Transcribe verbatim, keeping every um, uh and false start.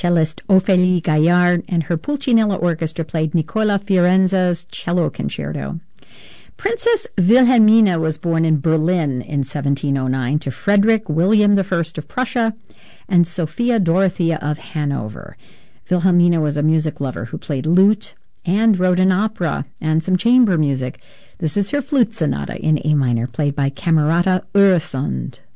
cellist Ophélie Gaillard and her Pulcinella Orchestra played Nicola Fiorenza's Cello Concerto. Princess Wilhelmina was born in Berlin in seventeen oh nine to Frederick William the First of Prussia and Sophia Dorothea of Hanover. Wilhelmina was a music lover who played lute and wrote an opera and some chamber music. This is her flute sonata in A minor, played by Camerata Öresund.